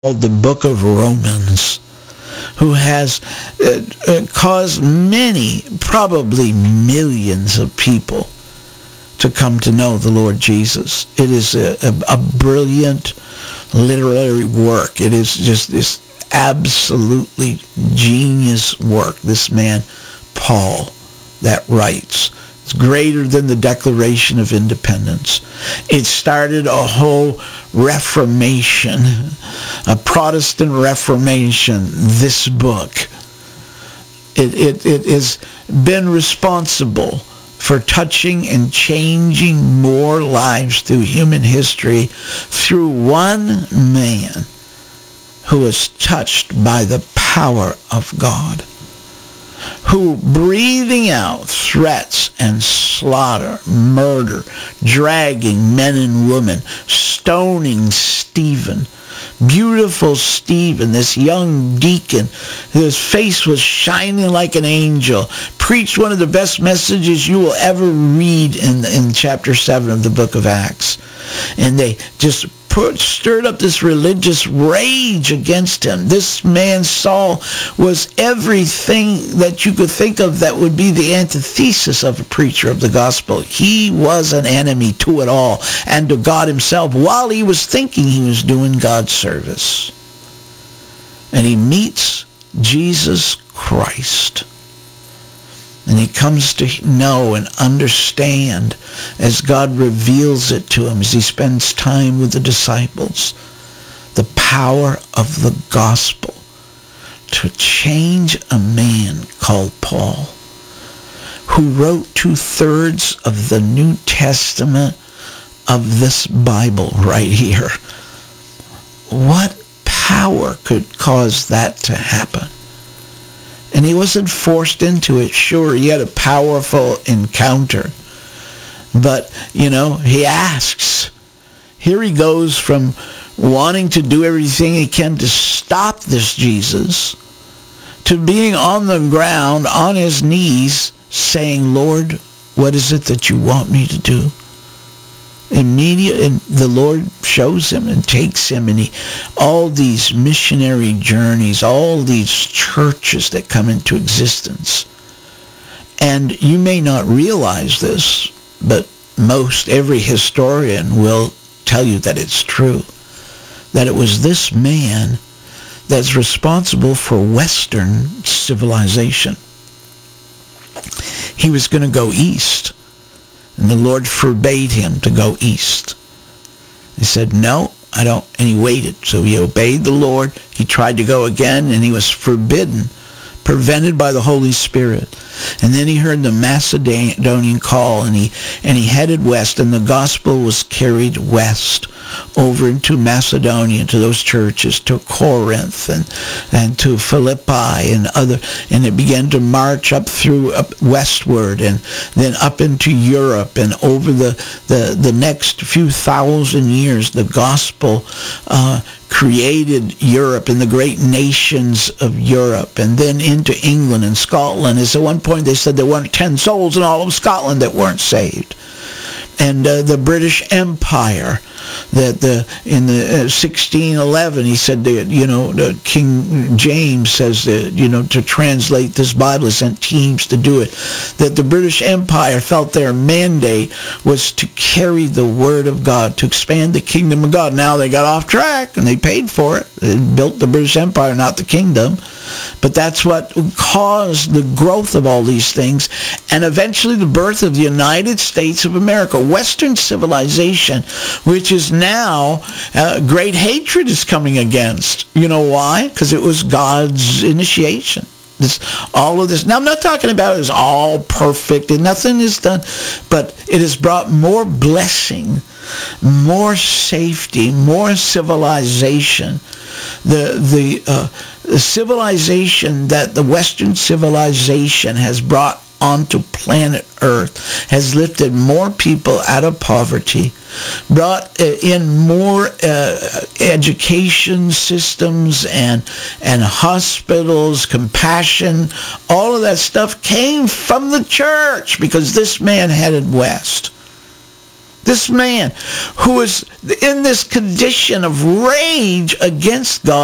the book of Romans, who has caused many, probably millions of people to come to know the Lord Jesus. It is a brilliant literary work. It is just this absolutely genius work, this man, Paul, that writes. It's greater than the Declaration of Independence. It started a whole Reformation, a Protestant Reformation, this book. It has been responsible for touching and changing more lives through human history through one man who was touched by the power of God, who, breathing out threats and slaughter, murder, dragging men and women, stoning Stephen, beautiful Stephen, this young deacon, whose face was shining like an angel, preached one of the best messages you will ever read in chapter 7 of the book of Acts. And they just stirred up this religious rage against him. This man, Saul, was everything that you could think of that would be the antithesis of a preacher of the gospel. He was an enemy to it all and to God himself while he was thinking he was doing God's service. And he meets Jesus Christ. And he comes to know and understand as God reveals it to him, as he spends time with the disciples, the power of the gospel to change a man called Paul, who wrote 2/3 of the New Testament of this Bible right here. What power could cause that to happen? And he wasn't forced into it. Sure, he had a powerful encounter. But, he asks. Here he goes from wanting to do everything he can to stop this Jesus to being on the ground, on his knees, saying, Lord, what is it that you want me to do? Immediately, and the Lord shows him and takes him, and all these missionary journeys, all these churches that come into existence. And you may not realize this, but every historian will tell you that it's true, that it was this man that's responsible for Western civilization. He was going to go east. And the Lord forbade him to go east. He said, no, I don't. And he waited. So he obeyed the Lord. He tried to go again, and he was forbidden, prevented by the Holy Spirit. And then he heard the Macedonian call, and he headed west, and the gospel was carried west over into Macedonia, to those churches, to Corinth and to Philippi and it began to march up westward and then up into Europe, and over the next few thousand years the gospel created Europe and the great nations of Europe, and then into England and Scotland. As at one point they said there weren't 10 souls in all of Scotland that weren't saved. And the British Empire, that in 1611, he said that, King James says that, to translate this Bible, he sent teams to do it, that the British Empire felt their mandate was to carry the Word of God, to expand the kingdom of God. Now they got off track, and they paid for it. They built the British Empire, not the kingdom. But that's what caused the growth of all these things, and eventually the birth of the United States of America, Western civilization, which is now great hatred is coming against. You know why? Because it was God's initiation. All of this. Now, I'm not talking about it's all perfect and nothing is done, but it has brought more blessing, more safety, more civilization. The civilization that the Western civilization has brought onto planet Earth has lifted more people out of poverty, brought in more education systems and hospitals, compassion. All of that stuff came from the church because this man headed west. This man who is in this condition of rage against God